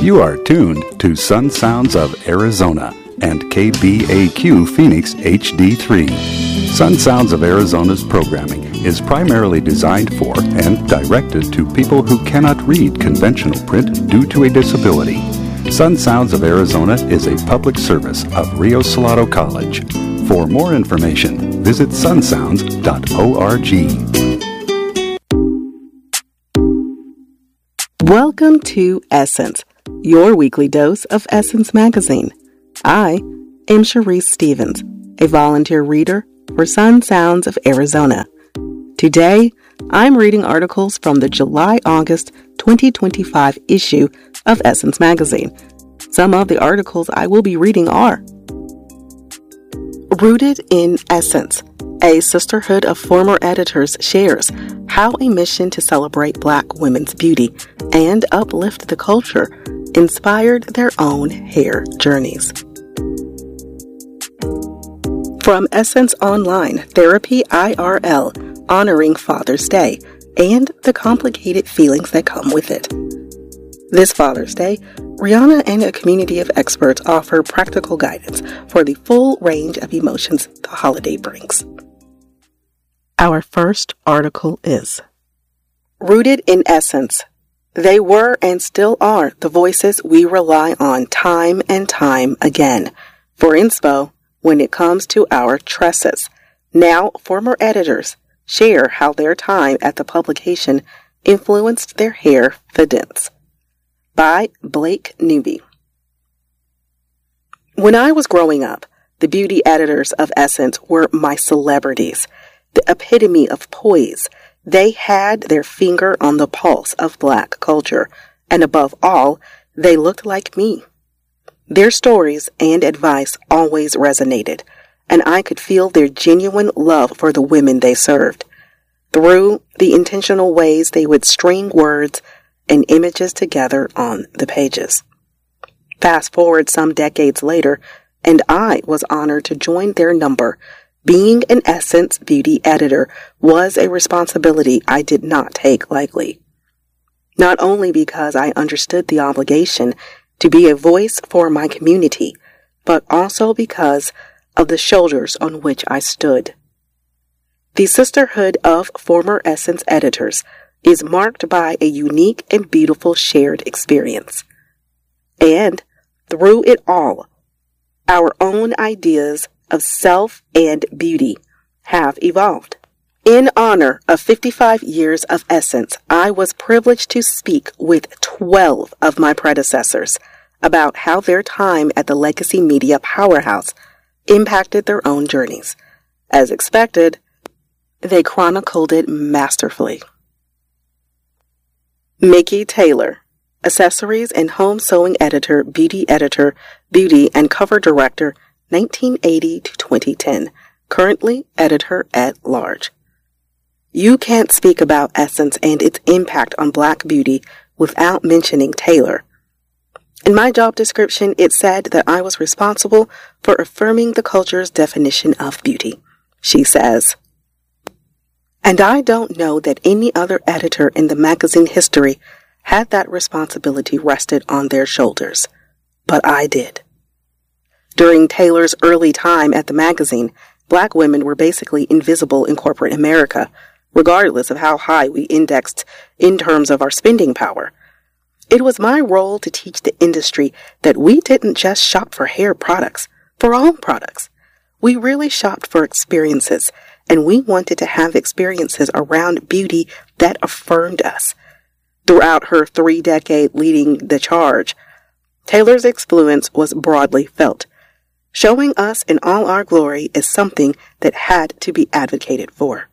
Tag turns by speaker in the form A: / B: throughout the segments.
A: You are tuned to Sun Sounds of Arizona and KBAQ Phoenix HD3. Sun Sounds of Arizona's programming is primarily designed for and directed to people who cannot read conventional print due to a disability. Sun Sounds of Arizona is a public service of Rio Salado College. For more information, visit sunsounds.org.
B: Welcome to Essence, your weekly dose of Essence Magazine. I am Sharice Stevens, a volunteer reader for Sun Sounds of Arizona. Today, I'm reading articles from the July-August 2025 issue of Essence Magazine. Some of the articles I will be reading are: Rooted in Essence, a sisterhood of former editors shares how a mission to celebrate Black women's beauty and uplift the culture inspired their own hair journeys. From Essence Online, Therapy IRL, honoring Father's Day and the complicated feelings that come with it. This Father's Day, Rihanna and a community of experts offer practical guidance for the full range of emotions the holiday brings. Our first article is Rooted in Essence. They were and still are the voices we rely on time and time again for inspo when it comes to our tresses. Now, former editors share how their time at the publication influenced their hair fidence. By Blake Newby. When I was growing up, the beauty editors of Essence were my celebrities, the epitome of poise. They had their finger on the pulse of Black culture, and above all, they looked like me. Their stories and advice always resonated, and I could feel their genuine love for the women they served. Through the intentional ways they would string words and images together on the pages. Fast forward some decades later, and I was honored to join their number. Being an Essence beauty editor was a responsibility I did not take lightly. Not only because I understood the obligation to be a voice for my community, but also because of the shoulders on which I stood. The sisterhood of former Essence editors is marked by a unique and beautiful shared experience. And through it all, our own ideas of self and beauty have evolved. In honor of 55 years of Essence, I was privileged to speak with 12 of my predecessors about how their time at the legacy media powerhouse impacted their own journeys. As expected, they chronicled it masterfully. Mickey Taylor, Accessories and Home Sewing Editor, Beauty and Cover Director, 1980 to 2010, currently editor-at-large. You can't speak about Essence and its impact on Black beauty without mentioning Taylor. In my job description, it said that I was responsible for affirming the culture's definition of beauty. She says, and I don't know that any other editor in the magazine history had that responsibility rested on their shoulders, but I did. During Taylor's early time at the magazine, Black women were basically invisible in corporate America, regardless of how high we indexed in terms of our spending power. It was my role to teach the industry that we didn't just shop for hair products, for all products. We really shopped for experiences, and we wanted to have experiences around beauty that affirmed us. Throughout her 3-decade leading the charge, Taylor's influence was broadly felt. Showing us in all our glory is something that had to be advocated for.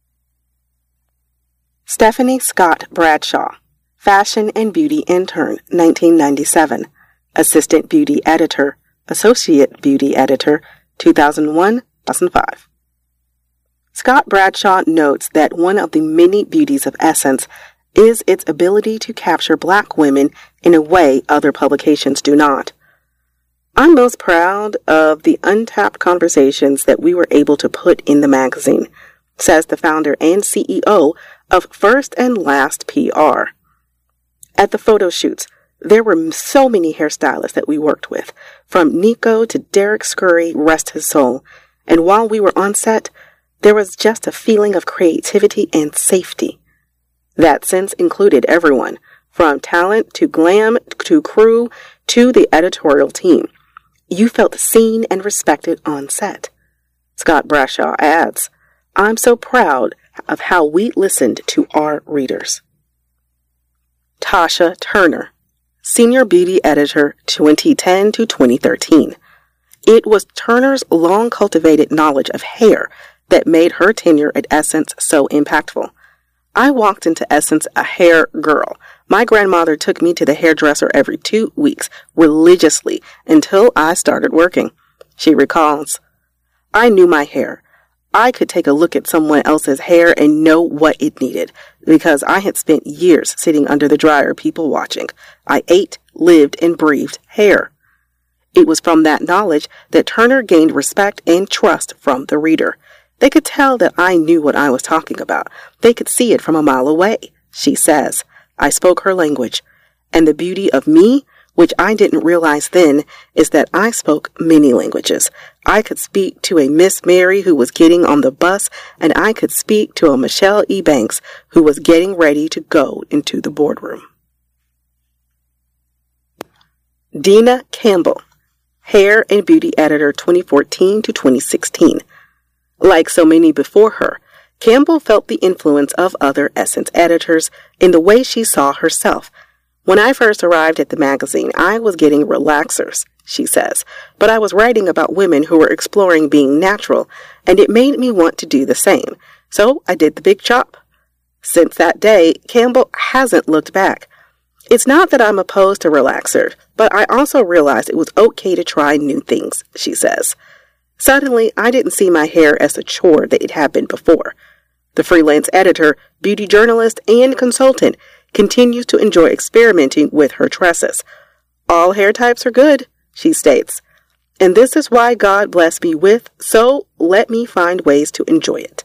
B: Stephanie Scott Bradshaw, Fashion and Beauty Intern, 1997, Assistant Beauty Editor, Associate Beauty Editor, 2001-2005. Scott Bradshaw notes that one of the many beauties of Essence is its ability to capture Black women in a way other publications do not. I'm most proud of the untapped conversations that we were able to put in the magazine, says the founder and CEO of First and Last PR. At the photo shoots, There were so many hairstylists that we worked with, from Nico to Derek Scurry, rest his soul. And while we were on set, there was just a feeling of creativity and safety. That sense included everyone, from talent to glam to crew to the editorial team. You felt seen and respected on set. Scott Brashaw adds, I'm so proud of how we listened to our readers. Tasha Turner, Senior Beauty Editor 2010 to 2013. It was Turner's long-cultivated knowledge of hair that made her tenure at Essence so impactful. I walked into Essence a hair girl. My grandmother took me to the hairdresser every 2 weeks, religiously, until I started working. She recalls, I knew my hair. I could take a look at someone else's hair and know what it needed, because I had spent years sitting under the dryer, people watching. I ate, lived, and breathed hair. It was from that knowledge that Turner gained respect and trust from the reader. They could tell that I knew what I was talking about. They could see it from a mile away. She says, I spoke her language. And the beauty of me, which I didn't realize then, is that I spoke many languages. I could speak to a Miss Mary who was getting on the bus, and I could speak to a Michelle E. Banks who was getting ready to go into the boardroom. Dina Campbell, Hair and Beauty Editor 2014 to 2016. Like so many before her, Campbell felt the influence of other Essence editors in the way she saw herself. When I first arrived at the magazine, I was getting relaxers, she says, but I was writing about women who were exploring being natural, and it made me want to do the same. So I did the big chop. Since that day, Campbell hasn't looked back. It's not that I'm opposed to relaxers, but I also realized it was okay to try new things, she says. Suddenly, I didn't see my hair as a chore that it had been before. The freelance editor, beauty journalist, and consultant continues to enjoy experimenting with her tresses. All hair types are good, she states, and this is why God blessed me with, so let me find ways to enjoy it.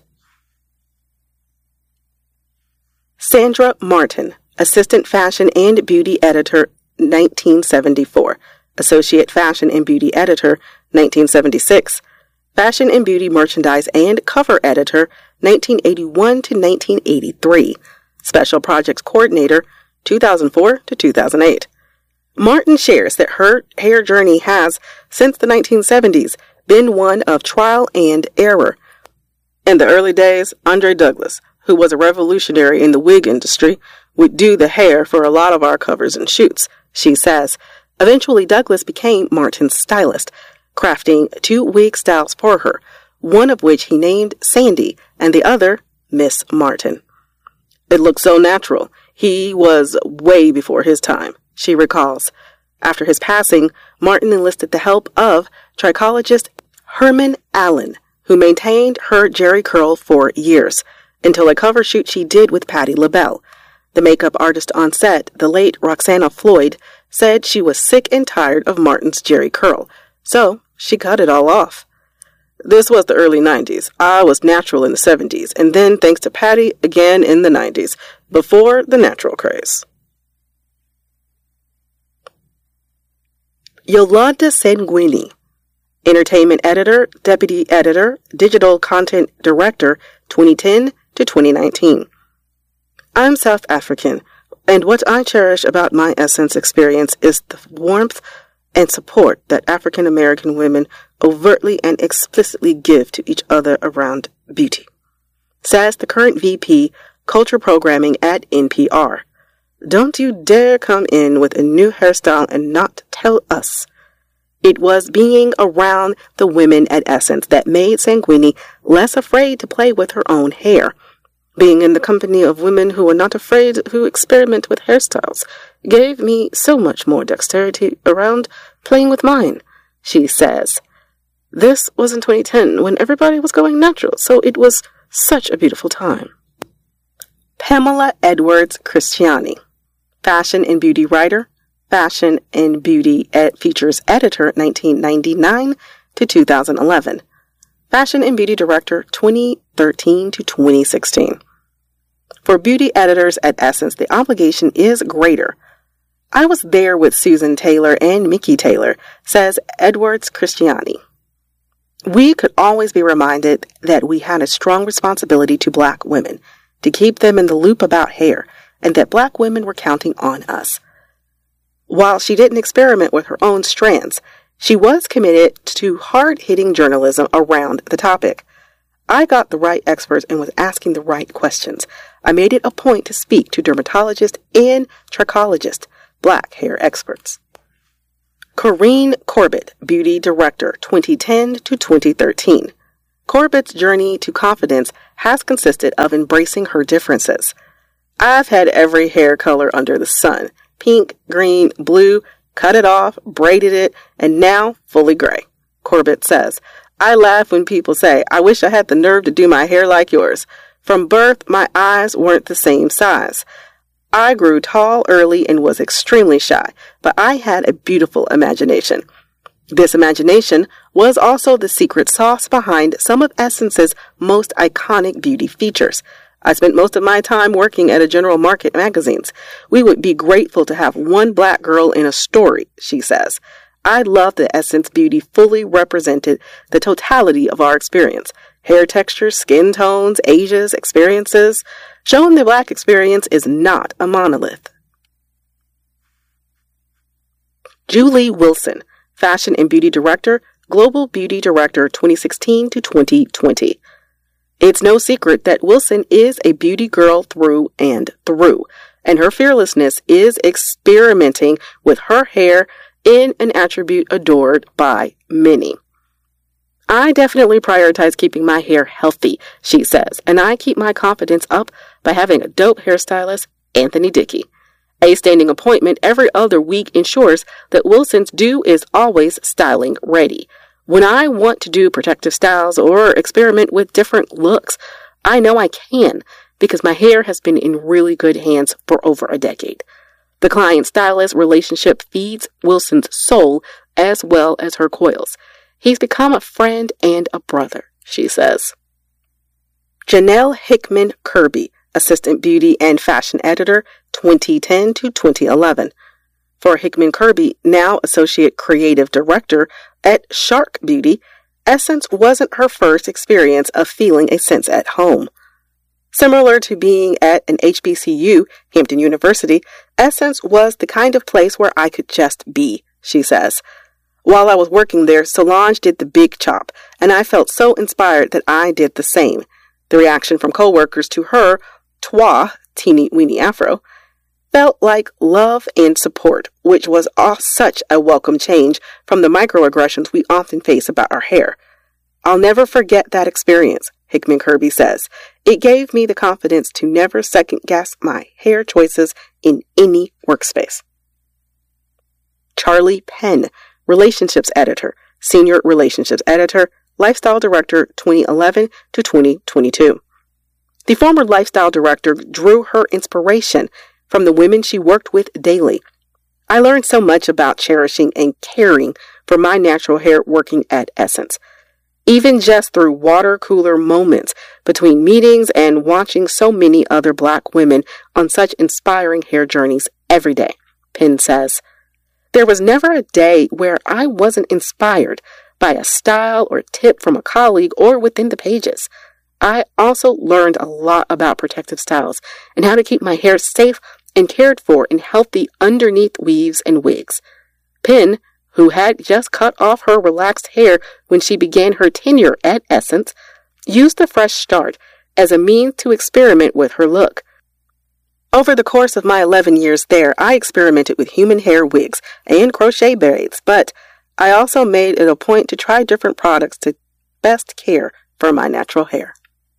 B: Sandra Martin, Assistant Fashion and Beauty Editor, 1974. Associate Fashion and Beauty Editor, 1976. Fashion and Beauty Merchandise and Cover Editor, 1981 to 1983. Special Projects Coordinator, 2004 to 2008. Martin shares that her hair journey has, since the 1970s, been one of trial and error. In the early days, Andre Douglas, who was a revolutionary in the wig industry, would do the hair for a lot of our covers and shoots, she says. Eventually, Douglas became Martin's stylist, crafting 2 wig styles for her, one of which he named Sandy and the other Miss Martin. It looked so natural. He was way before his time, she recalls. After his passing, Martin enlisted the help of trichologist Herman Allen, who maintained her jerry curl for years, until a cover shoot she did with Patti LaBelle. The makeup artist on set, the late Roxana Floyd, said she was sick and tired of Martin's jerry curl, so she cut it all off. This was the early 90s. I was natural in the 70s, and then thanks to Patti, again in the 90s, before the natural craze. Yolanda Sanguini, Entertainment Editor, Deputy Editor, Digital Content Director, 2010 to 2019. I'm South African, and what I cherish about my Essence experience is the warmth and support that African American women overtly and explicitly give to each other around beauty, says the current VP, Culture Programming at NPR. Don't you dare come in with a new hairstyle and not tell us. It was being around the women at Essence that made Sanguini less afraid to play with her own hair. Being in the company of women who are not afraid to experiment with hairstyles gave me so much more dexterity around playing with mine, she says. This was in 2010 when everybody was going natural, so it was such a beautiful time. Pamela Edwards Christiani, Fashion and Beauty Writer, Fashion and Beauty Features Editor 1999 to 2011. Fashion and Beauty Director 2013 to 2016. For beauty editors at Essence, the obligation is greater. I was there with Susan Taylor and Mickey Taylor, says Edwards Christiani. We could always be reminded that we had a strong responsibility to Black women, to keep them in the loop about hair, and that Black women were counting on us. While she didn't experiment with her own strands, she was committed to hard-hitting journalism around the topic. I got the right experts and was asking the right questions. I made it a point to speak to dermatologists and trichologists, Black hair experts. Corrine Corbett, Beauty Director, 2010 to 2013. Corbett's journey to confidence has consisted of embracing her differences. I've had every hair color under the sun. Pink, green, blue, cut it off, braided it, and now fully gray. Corbett says, I laugh when people say, I wish I had the nerve to do my hair like yours. From birth, my eyes weren't the same size. I grew tall early and was extremely shy, but I had a beautiful imagination. This imagination was also the secret sauce behind some of Essence's most iconic beauty features. I spent most of my time working at a General Market magazines. We would be grateful to have one Black girl in a story, she says. I love that Essence Beauty fully represented the totality of our experience. Hair textures, skin tones, ages, experiences. Showing the Black experience is not a monolith. Julie Wilson, Fashion and Beauty Director, Global Beauty Director 2016 to 2020. It's no secret that Wilson is a beauty girl through and through, and her fearlessness is experimenting with her hair in an attribute adored by many. I definitely prioritize keeping my hair healthy, she says, and I keep my confidence up by having a dope hairstylist, Anthony Dickey. A standing appointment every other week ensures that Wilson's do is always styling ready. When I want to do protective styles or experiment with different looks, I know I can because my hair has been in really good hands for over a decade. The client-stylist relationship feeds Wilson's soul as well as her coils. He's become a friend and a brother, she says. Janelle Hickman Kirby, Assistant Beauty and Fashion Editor, 2010 to 2011. For Hickman Kirby, now Associate Creative Director at Shark Beauty, Essence wasn't her first experience of feeling a sense at home. Similar to being at an HBCU, Hampton University, Essence was the kind of place where I could just be, she says. While I was working there, Solange did the big chop, and I felt so inspired that I did the same. The reaction from coworkers to her, Twa, teeny weeny afro, felt like love and support, which was such a welcome change from the microaggressions we often face about our hair. I'll never forget that experience, Hickman Kirby says. It gave me the confidence to never second-guess my hair choices in any workspace. Charlie Penn, Relationships Editor, Senior Relationships Editor, Lifestyle Director 2011 to 2022. The former Lifestyle Director drew her inspiration from the women she worked with daily. I learned so much about cherishing and caring for my natural hair working at Essence. Even just through water cooler moments between meetings and watching so many other Black women on such inspiring hair journeys every day, Penn says. There was never a day where I wasn't inspired by a style or tip from a colleague or within the pages. I also learned a lot about protective styles and how to keep my hair safe and cared for in healthy underneath weaves and wigs. Penn, who had just cut off her relaxed hair when she began her tenure at Essence, used the fresh start as a means to experiment with her look. Over the course of my 11 years there, I experimented with human hair wigs and crochet braids, but I also made it a point to try different products to best care for my natural hair.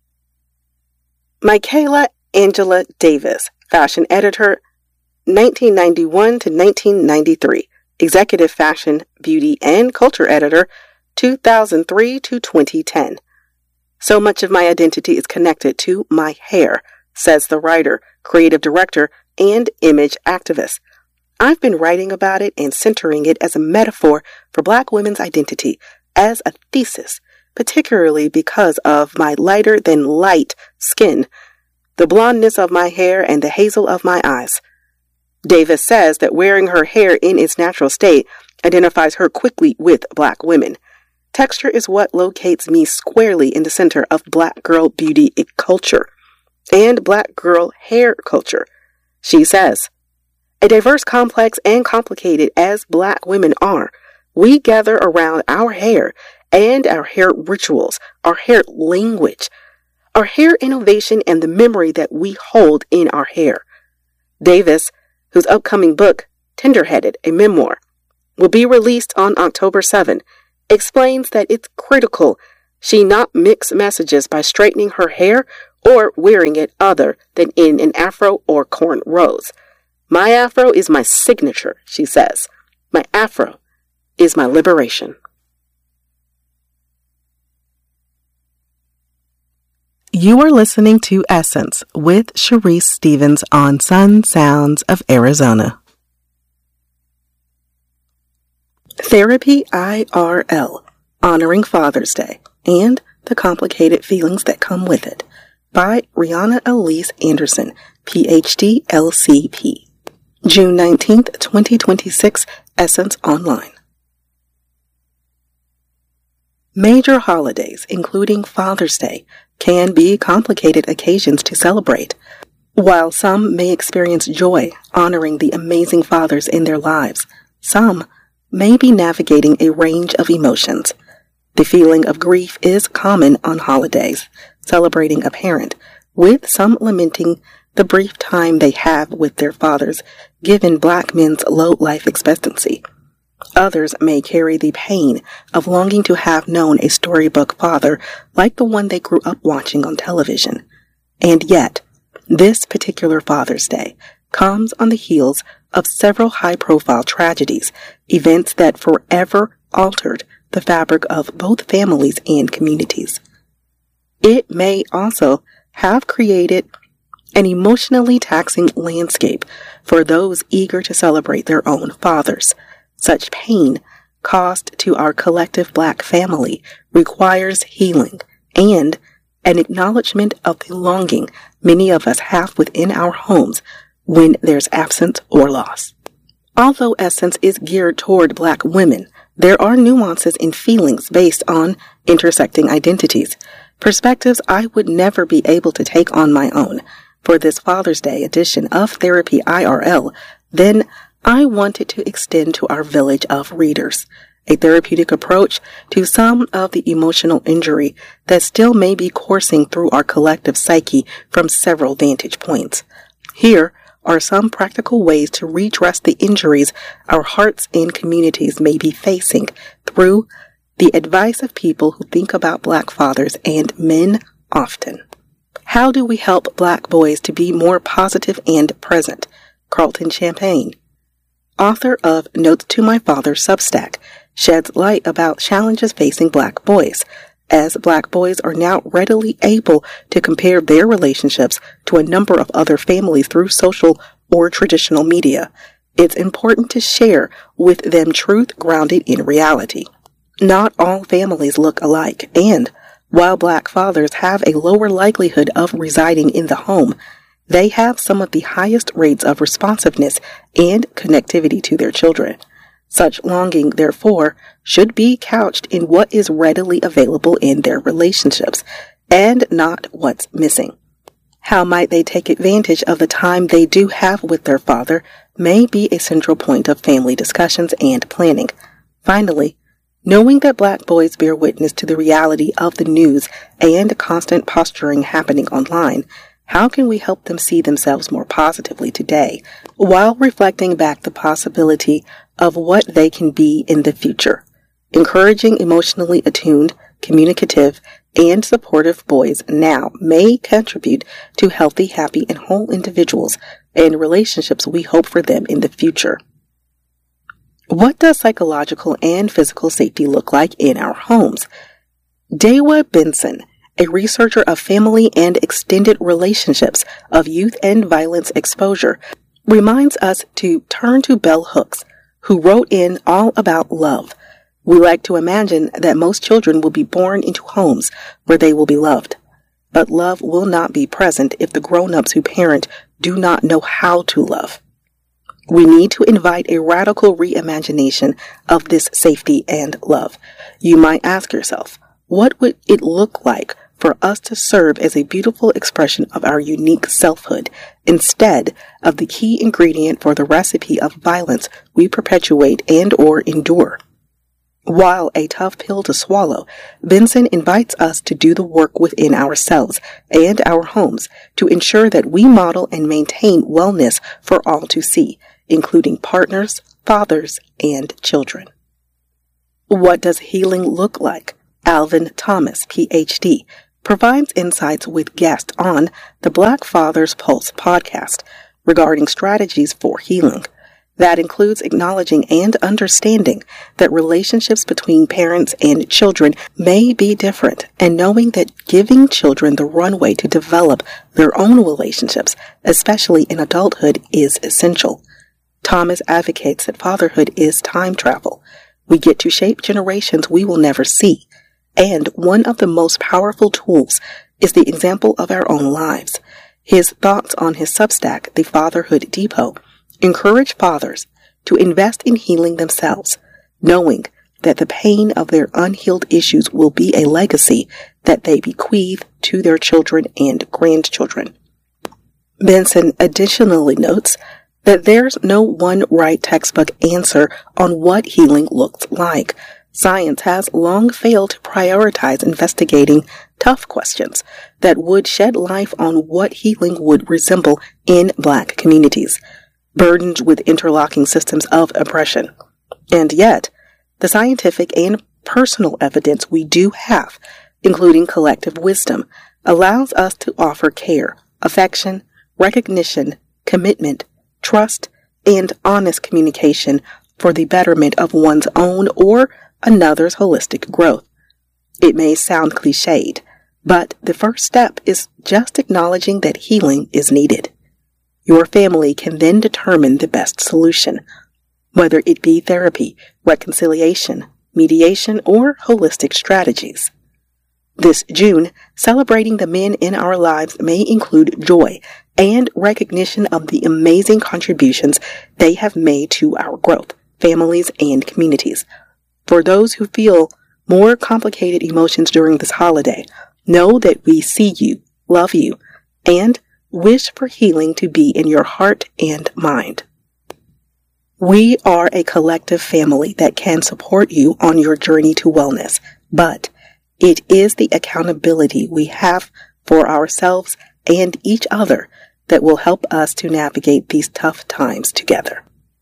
B: Michaela Angela Davis, Fashion Editor, 1991 to 1993, Executive Fashion, Beauty, and Culture Editor, 2003 to 2010. So much of my identity is connected to my hair, says the writer, creative director, and image activist. I've been writing about it and centering it as a metaphor for Black women's identity, as a thesis, particularly because of my lighter than light skin, the blondness of my hair, and the hazel of my eyes. Davis says that wearing her hair in its natural state identifies her quickly with Black women. Texture is what locates me squarely in the center of Black girl beauty culture and Black girl hair culture. She says, a diverse, complex, and complicated as Black women are, we gather around our hair and our hair rituals, our hair language, our hair innovation, and the memory that we hold in our hair. Davis, whose upcoming book, Tenderheaded, a memoir, will be released on October 7, explains that it's critical she not mix messages by straightening her hair or wearing it other than in an afro or corn rose. My afro is my signature, she says. My afro is my liberation. You are listening to Essence with Sharice Stevens on Sun Sounds of Arizona. Therapy IRL, Honoring Father's Day and the Complicated Feelings That Come With It, by Rihanna Elise Anderson, PhD, LCP. June 19th, 2026, Essence Online. Major holidays, including Father's Day, can be complicated occasions to celebrate. While some may experience joy honoring the amazing fathers in their lives, some may be navigating a range of emotions. The feeling of grief is common on holidays, celebrating a parent, with some lamenting the brief time they have with their fathers, given Black men's low life expectancy. Others may carry the pain of longing to have known a storybook father like the one they grew up watching on television. And yet, this particular Father's Day comes on the heels of several high-profile tragedies, events that forever altered the fabric of both families and communities. It may also have created an emotionally taxing landscape for those eager to celebrate their own fathers. Such pain caused to our collective Black family requires healing and an acknowledgement of the longing many of us have within our homes when there's absence or loss. Although Essence is geared toward Black women, there are nuances in feelings based on intersecting identities, perspectives I would never be able to take on my own. For this Father's Day edition of Therapy IRL, then I wanted to extend to our village of readers a therapeutic approach to some of the emotional injury that still may be coursing through our collective psyche from several vantage points. Here are some practical ways to redress the injuries our hearts and communities may be facing through the advice of people who think about Black fathers and men often. How do we help Black boys to be more positive and present? Carlton Champagne, author of Notes to My Father Substack, sheds light about challenges facing Black boys, as Black boys are now readily able to compare their relationships to a number of other families through social or traditional media. It's important to share with them truth grounded in reality. Not all families look alike, and while Black fathers have a lower likelihood of residing in the home, they have some of the highest rates of responsiveness and connectivity to their children. Such longing, therefore, should be couched in what is readily available in their relationships, and not what's missing. How might they take advantage of the time they do have with their father may be a central point of family discussions and planning. Finally, knowing that Black boys bear witness to the reality of the news and constant posturing happening online, how can we help them see themselves more positively today, while reflecting back the possibility of what they can be in the future? Encouraging emotionally attuned, communicative, and supportive boys now may contribute to healthy, happy, and whole individuals and relationships we hope for them in the future. What does psychological and physical safety look like in our homes? Dewa Benson, a researcher of family and extended relationships of youth and violence exposure, reminds us to turn to Bell Hooks, who wrote in All About Love. We like to imagine that most children will be born into homes where they will be loved. But love will not be present if the grown-ups who parent do not know how to love. We need to invite a radical reimagination of this safety and love. You might ask yourself, what would it look like for us to serve as a beautiful expression of our unique selfhood instead of the key ingredient for the recipe of violence we perpetuate and or endure? While a tough pill to swallow, Benson invites us to do the work within ourselves and our homes to ensure that we model and maintain wellness for all to see, including partners, fathers, and children. What does healing look like? Alvin Thomas, Ph.D., provides insights with guests on the Black Fathers Pulse podcast regarding strategies for healing. That includes acknowledging and understanding that relationships between parents and children may be different, and knowing that giving children the runway to develop their own relationships, especially in adulthood, is essential. Thomas advocates that fatherhood is time travel. We get to shape generations we will never see, and one of the most powerful tools is the example of our own lives. His thoughts on his Substack, The Fatherhood Depot, encourage fathers to invest in healing themselves, knowing that the pain of their unhealed issues will be a legacy that they bequeath to their children and grandchildren. Benson additionally notes that there's no one right textbook answer on what healing looks like. Science has long failed to prioritize investigating tough questions that would shed light on what healing would resemble in Black communities, burdened with interlocking systems of oppression. And yet, the scientific and personal evidence we do have, including collective wisdom, allows us to offer care, affection, recognition, commitment, trust, and honest communication for the betterment of one's own or another's holistic growth. It may sound cliched, but the first step is just acknowledging that healing is needed. Your family can then determine the best solution, whether it be therapy, reconciliation, mediation, or holistic strategies. This June, celebrating the men in our lives may include joy and recognition of the amazing contributions they have made to our growth, families, and communities. For those who feel more complicated emotions during this holiday, know that we see you, love you, and wish for healing to be in your heart and mind. We are a collective family that can support you on your journey to wellness, but it is the accountability we have for ourselves and each other that will help us to navigate these tough times together.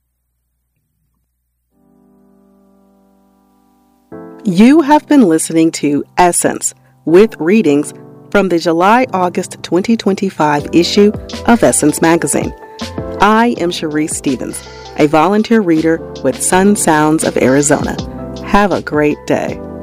B: You have been listening to Essence with readings from the July-August 2025 issue of Essence Magazine. I am Sharice Stevens, a volunteer reader with Sun Sounds of Arizona. Have a great day.